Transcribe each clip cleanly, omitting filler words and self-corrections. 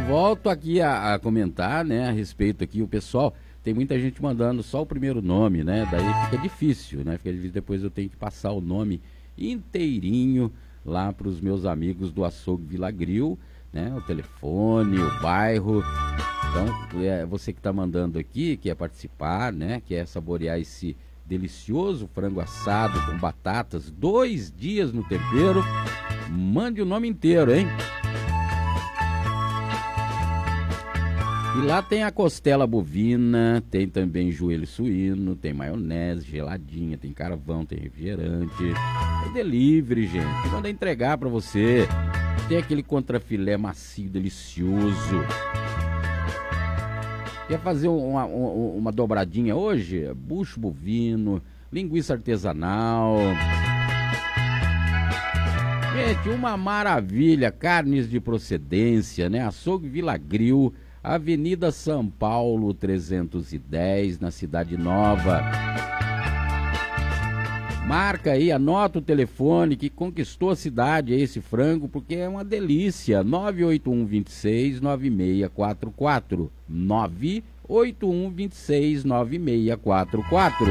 volto aqui a comentar, né, a respeito aqui, o pessoal, tem muita gente mandando só o primeiro nome, né, daí fica difícil, né, depois eu tenho que passar o nome inteirinho lá para os meus amigos do Açougue Vila Grill, né, o telefone, o bairro. Então, você que está mandando aqui, quer participar, né, quer saborear esse delicioso frango assado com batatas, 2 dias no tempero, mande o nome inteiro, hein? E lá tem a costela bovina, tem também joelho suíno, tem maionese, geladinha, tem carvão, tem refrigerante. É delivery, gente. Manda entregar pra você. Tem aquele contrafilé macio, delicioso. Quer fazer uma dobradinha hoje? Bucho bovino, linguiça artesanal. Gente, uma maravilha. Carnes de procedência, né? Açougue Vila Grill, Avenida São Paulo 310, na Cidade Nova. Marca aí, anota o telefone que conquistou a cidade, esse frango, porque é uma delícia. 981269644. 981269644.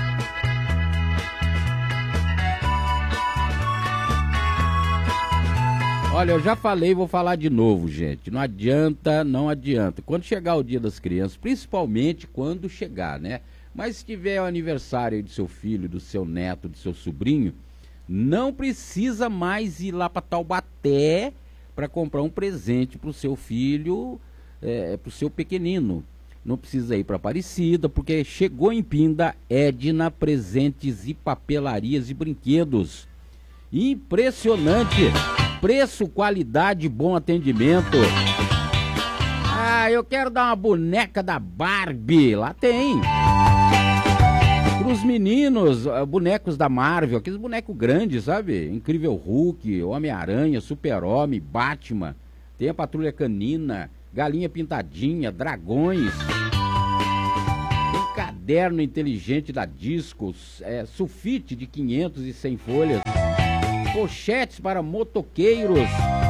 Olha, eu já falei, vou falar de novo, gente. Não adianta, não adianta. Quando chegar o Dia das Crianças, principalmente quando chegar, né? Mas se tiver o aniversário do seu filho, do seu neto, do seu sobrinho, não precisa mais ir lá para Taubaté para comprar um presente para o seu filho, para o seu pequenino. Não precisa ir para Aparecida, porque chegou em Pinda Edna Presentes e Papelarias e Brinquedos. Impressionante! Preço, qualidade, bom atendimento. Ah, eu quero dar uma boneca da Barbie. Lá tem. Para os meninos, bonecos da Marvel, aqueles bonecos grandes, sabe? Incrível Hulk, Homem-Aranha, Super-Homem, Batman. Tem a Patrulha Canina, Galinha Pintadinha, Dragões. Tem caderno inteligente da Discos, sulfite de 500 e 100 folhas. Pochetes para motoqueiros.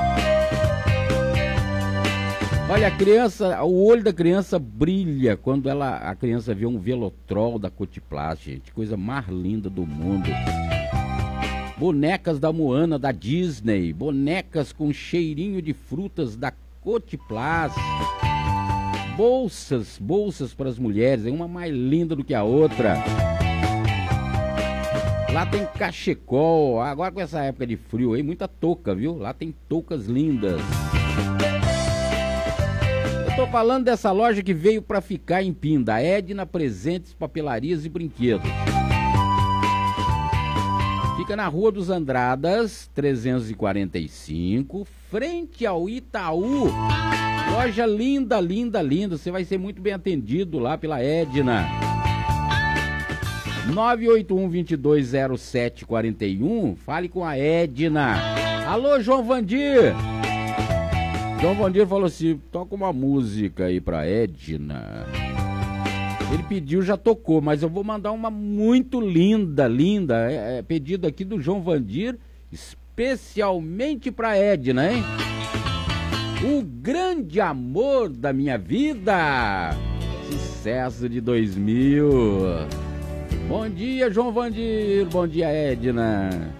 Olha, a criança, o olho da criança brilha quando a criança vê um Velotrol da Cotiplast, gente. Coisa mais linda do mundo. Bonecas da Moana, da Disney. Bonecas com cheirinho de frutas da Cotiplast. Bolsas para as mulheres, uma mais linda do que a outra. Lá tem cachecol, agora com essa época de frio aí, muita touca, viu? Lá tem toucas lindas. Eu tô falando dessa loja que veio pra ficar em Pinda, Edna Presentes, Papelarias e Brinquedos. Fica na Rua dos Andradas, 345, frente ao Itaú. Loja linda, linda, linda, você vai ser muito bem atendido lá pela Edna. 981-220741, fale com a Edna. Alô, João Vandir. João Vandir falou assim, toca uma música aí pra Edna. Ele pediu, já tocou, mas eu vou mandar uma muito linda, linda. Pedido aqui do João Vandir, especialmente pra Edna, hein? O grande amor da minha vida. Sucesso de 2000. Bom dia, João Vandir. Bom dia, Edna.